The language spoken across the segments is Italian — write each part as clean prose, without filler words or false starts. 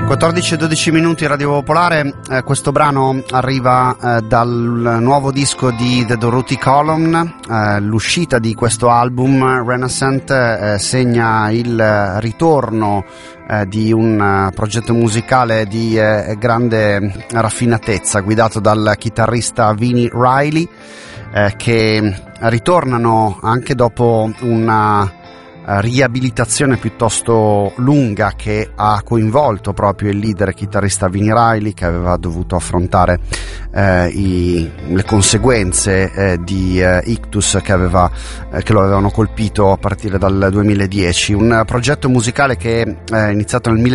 14 e 12 minuti Radio Popolare. Questo brano arriva dal nuovo disco di The Dorothy Column. L'uscita di questo album Renaissance segna il ritorno di un progetto musicale di grande raffinatezza, guidato dal chitarrista Vini Riley, che ritornano anche dopo una riabilitazione piuttosto lunga che ha coinvolto proprio il leader chitarrista Vini Riley, che aveva dovuto affrontare le conseguenze di ictus che lo avevano colpito a partire dal 2010. Un progetto musicale che è iniziato nel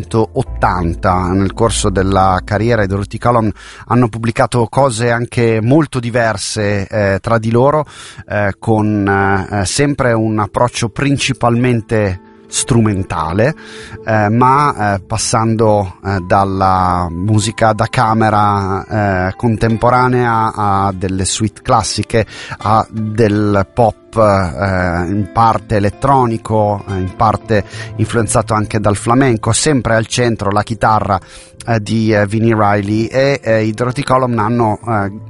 1980. Nel corso della carriera i Dorothy Column hanno pubblicato cose anche molto diverse tra di loro, con sempre un approccio principalmente strumentale, ma passando dalla musica da camera contemporanea a delle suite classiche, a del pop in parte elettronico, in parte influenzato anche dal flamenco, sempre al centro la chitarra di Vini Riley. E i Dorothy Column hanno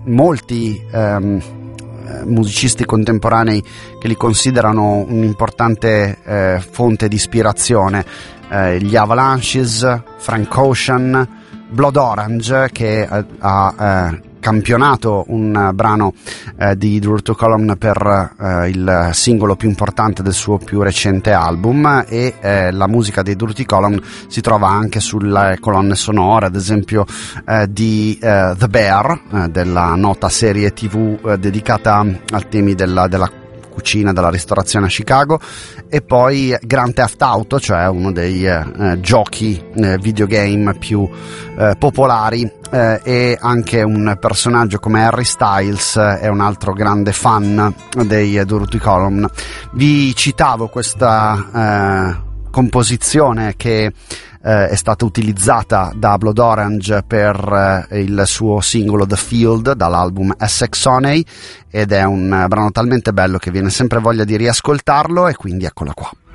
molti musicisti contemporanei che li considerano un'importante fonte di ispirazione: gli Avalanches, Frank Ocean, Blood Orange, che ha campionato un brano di Dorothy Column per il singolo più importante del suo più recente album, e la musica dei Dorothy Column si trova anche sulle colonne sonore, ad esempio di The Bear, della nota serie TV dedicata ai temi della cucina, della ristorazione a Chicago, e poi Grand Theft Auto, cioè uno dei giochi videogame più popolari, e anche un personaggio come Harry Styles è un altro grande fan dei Dorothy Column. Vi citavo questa composizione che è stata utilizzata da Blood Orange per il suo singolo The Field dall'album Essex Honey, ed è un brano talmente bello che viene sempre voglia di riascoltarlo, e quindi eccola qua.